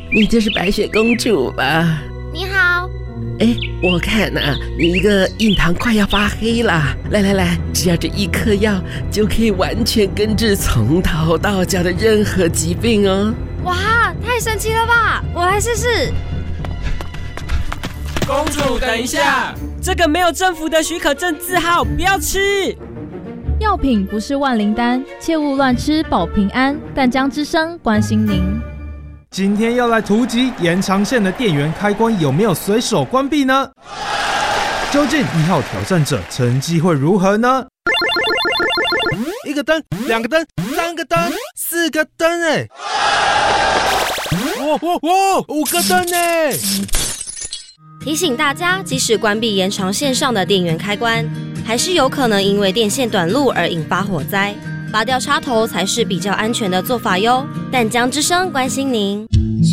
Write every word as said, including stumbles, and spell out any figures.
你就是白雪公主吧？ 你好。 哎，我看啊，你一个印堂快要发黑了。来来来，只要这一颗药，就可以完全根治从头到脚的任何疾病哦。 哇，太神奇了吧！我来试试。 公主，等一下，这个没有政府的许可证字号，不要吃。 药品不是万灵丹，切勿乱吃保平安。淡江之声关心您。 今天要来突击延长线的电源开关有没有随手关闭呢？究竟一号挑战者成绩会如何呢？ 一个灯，两个灯，三个灯，四个灯哎！哇哇哇，五个灯哎！ 提醒大家，即使关闭延长线上的电源开关，还是有可能因为电线短路而引发火灾。拔掉插头才是比较安全的做法哟。淡江之声关心您。